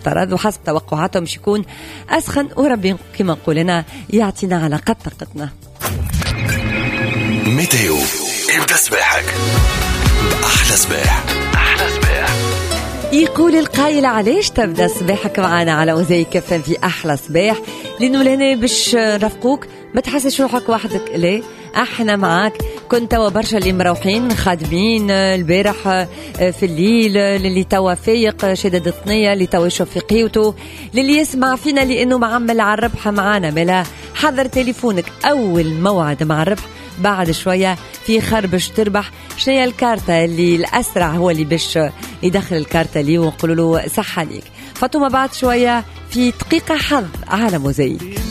المفترض وحسب توقعاتهم مش يكون أسخن، وربي كما نقولنا يعطينا على قد طاقتنا. ميتيو ابدأ صباحك بأحلى صباح. أحلى صباح. يقول القائل علاش تبدأ صباحك معنا على وزيك في أحلى صباح؟ لأنه لهنا باش نرافقوك ما تحسش روحك وحدك، ليه؟ احنا معاك. كنت وبرشا اللي مروحين خادمين البارح في الليل، للي توا فايق شدد الثنية، اللي توا يشوف في قيوته، للي يسمع فينا لأنه معمل على الربح معانا. ملا حضر تليفونك، أول موعد مع الربح بعد شوية في خربش تربح. شنو هي الكارتة اللي الأسرع هو اللي باش يدخل الكارتة لي ونقول له صحة ليك. فاطمة بعد شوية في دقيقة حظ على موزايك.